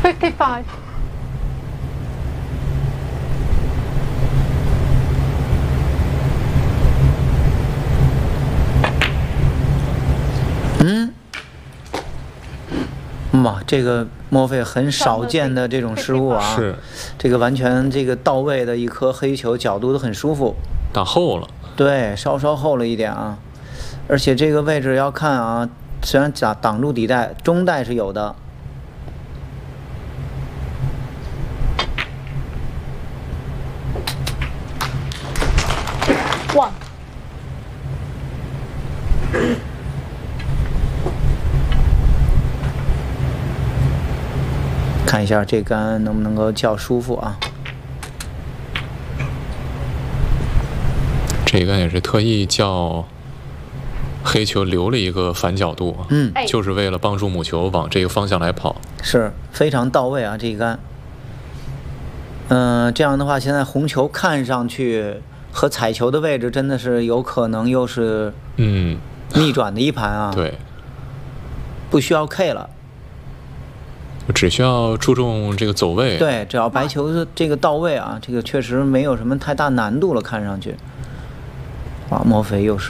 55. 哇，这个莫非很少见的这种失误啊！ 是， 这个完全这个到位的一颗黑球，角度都很舒服。 打后了。 对，稍稍后了一点啊，而且这个位置要看啊，虽然挡住底带，中带是有的。 1. 看一下这杆能不能够较舒服啊？ 这杆也是特意叫黑球留了一个反角度，就是为了帮助母球往这个方向来跑， 是非常到位啊！这一杆，这样的话，现在红球看上去和彩球的位置真的是有可能又是逆转的一盘啊！ 对， 不需要 K 了。 只需要注重这个走位。 对，只要白球的这个到位啊，这个确实没有什么太大难度了，看上去。啊，莫非又是